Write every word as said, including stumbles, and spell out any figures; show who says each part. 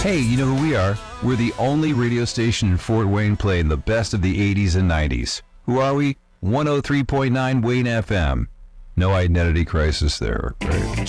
Speaker 1: Hey, you know who we are? We're the only radio station in Fort Wayne playing the best of the eighties and nineties. Who are we? one oh three point nine Wayne F M. No identity crisis there, right?